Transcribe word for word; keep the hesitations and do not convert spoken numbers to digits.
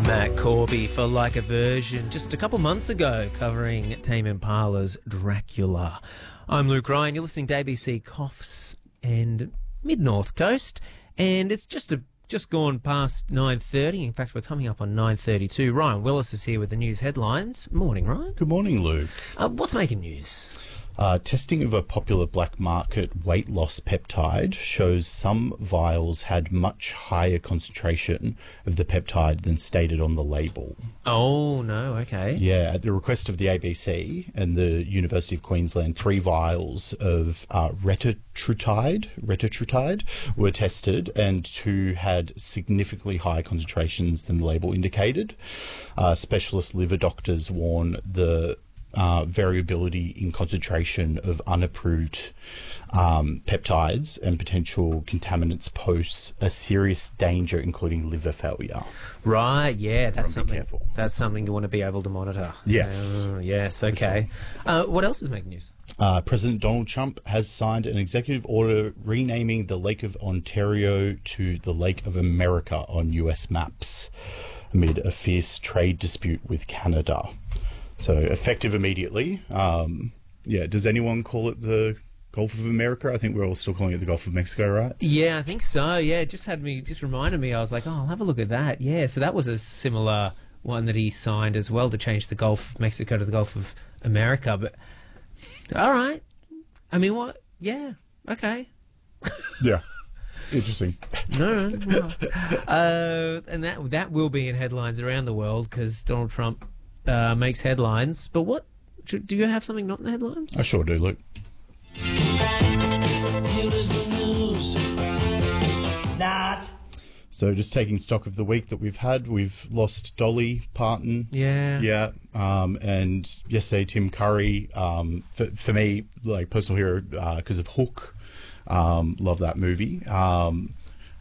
Matt Corby for Like a Version just a couple months ago, covering Tame Impala's Dracula. I'm Luke Ryan. You're listening to A B C Coffs and Mid-North Coast, and it's just a just gone past nine thirty. In fact, we're coming up on nine thirty-two. Ryan Willis is here with the news headlines. Morning, Ryan. Good morning, Luke. Uh, what's making news? Uh, testing of a popular black market weight loss peptide shows some vials had much higher concentration of the peptide than stated on the label. Oh, no, okay. Yeah, at the request of the A B C and the University of Queensland, three vials of uh, retatrutide, retatrutide were tested, and two had significantly higher concentrations than the label indicated. Uh, specialist liver doctors warn the Uh, variability in concentration of unapproved um, peptides and potential contaminants pose a serious danger, including liver failure. Right, yeah, that's Be something. careful. That's something you want to be able to monitor. Yes. Uh, yes, okay. Uh, what else is making news? Uh, President Donald Trump has signed an executive order renaming the Lake of Ontario to the Lake of America on U S maps amid a fierce trade dispute with Canada. So effective immediately. Um, yeah, does anyone call it the Gulf of America? I think we're all still calling it the Gulf of Mexico, right? Yeah, I think so. Yeah, it just had me, just reminded me. I was like, oh, I'll have a look at that. Yeah, so that was a similar one that he signed as well to change the Gulf of Mexico to the Gulf of America. But all right, I mean, what? Yeah, okay. Yeah, interesting. No, no, well, uh, and that that will be in headlines around the world because Donald Trump uh, makes headlines. But what? Do you have something not in the headlines? I sure do, Luke. Here is the news. Not. So just taking stock of the week that we've had, we've lost Dolly Parton. Yeah. Yeah. Um, and yesterday, Tim Curry, um, for, for me, like personal hero because uh, of Hook. Um, love that movie. Um,